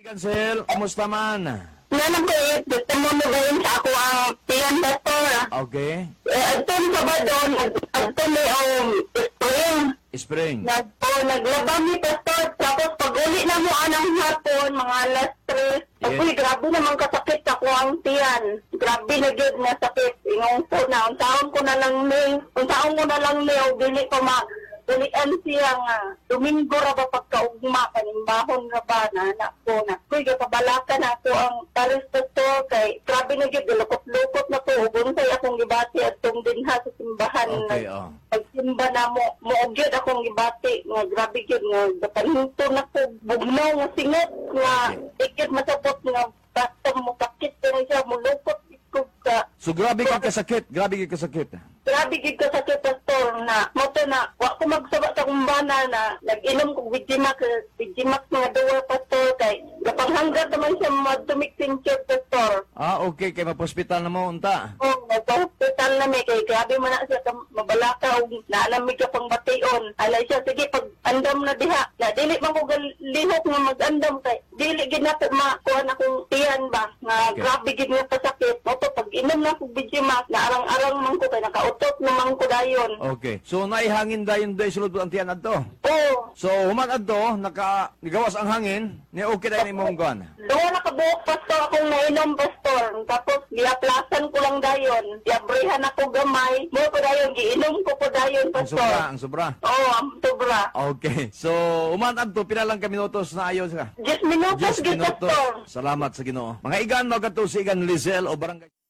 Cancel, kumusta man? Nanang ko gusto mo magayon sa ako ang tiyan pastor. Okay. Agton sa ba doon, agton may spring. Spring. Naglaba mi pastor, tapos pag uli na mo anang hapon, mga alas 3. Kasi grabe naman kasakit ako ang tiyan. Grabe na gyud nga sakit. Ingong po na, unsaon ko na lang ni, dili ko ulian siya nga, Domingo ra ba pagkaugma, kanimbahon ra ba na anak ko na. Kuy, kapabalakan ako ang Paris pastor kay, grabe na gyud lukot-lukot na po, ubunsay akong gibati at tong dinha sa simbahan. Okay, Pagsimba na mo gyud akong gibati, nga grabe gyud nga, dapaninto na ko, bugnaw nga singot, nga, ikit masabot nga, basta mo sakit ka na siya, mulukot ikog ka. So grabe ka kasakit, grabe ka kasakit. Grabe gid ka sa pastor na moto na wa ko magsaba sa kumbana na nag-inom ko Vigimax nga duwa pastor kay gapanghanggat naman siya madumiksin siya pastor. Okay, kay mapospital na mo unta. Nagpa-hospital na may kay grabe man na siya mabalaka og naalamig ka pang bation. Alay siya sige pag andam na diha. Na dili man ko lihok nga mag-andam kay dili gid na po makuha akong tiyan ba nga grabe gid nga pasakit. Moto pag inom na ko Vigimax na arang-arang man ko kay nakautot naman ko dayon. Okay. So naihangin dayon day sulod ang tiyan adto. Oo. So human adto nagawas ang hangin, ni okay dayon imong kuan. Doon nakabuok pastor akong nainom pastor. Tapos giaplasan ko lang dayon. Giabrihan ako gamay. Mo ko dayon giinom ko po dayon pastor. Ang sobra. Oo, ang sobra. Okay. So human adto pila lang ka minutos na ayon ka. 10 minutos 10 gid minutos. pastor. Salamat sa Ginoo. Mga igan mo kadto si igan Lizelle o barangay